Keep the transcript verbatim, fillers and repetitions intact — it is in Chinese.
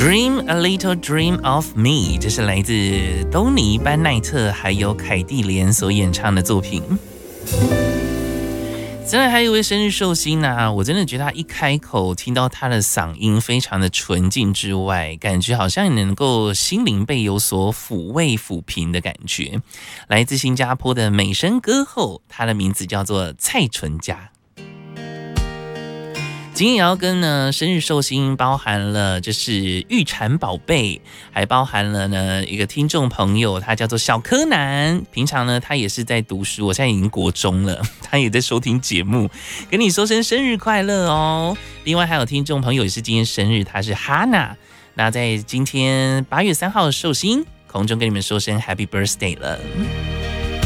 Dream a Little Dream of Me， 这是来自东尼·班奈特还有凯蒂莲所演唱的作品。再来还有一位生日寿星啊，我真的觉得他一开口听到他的嗓音非常的纯净之外，感觉好像能够心灵被有所抚慰抚平的感觉。来自新加坡的美声歌后，他的名字叫做蔡淳佳。今天也要跟呢生日寿星包含了就是玉蝉宝贝，还包含了呢一个听众朋友，他叫做小柯南。平常呢他也是在读书，我现在已经国中了，他也在收听节目，跟你说声生日快乐哦。另外还有听众朋友也是今天生日，他是哈娜。那在今天八月三号的寿星空中跟你们说声 Happy Birthday 了。